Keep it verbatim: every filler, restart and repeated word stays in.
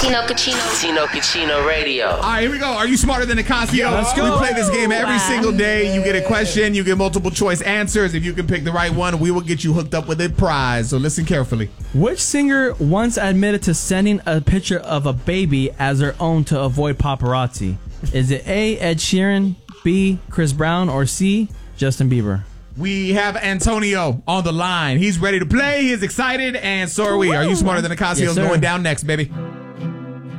Tino Cucino. Tino Cucino Radio. All right, here we go. Are you smarter than Nicasio? Let's go. We play this game every single day. You get a question. You get multiple choice answers. If you can pick the right one, we will get you hooked up with a prize. So listen carefully. Which singer once admitted to sending a picture of a baby as their own to avoid paparazzi? Is it A, Ed Sheeran, B, Chris Brown, or C, Justin Bieber? We have Antonio on the line. He's ready to play. He's excited, and so are we. Are you smarter than Nicasio? Yes, sir. Going down next, baby.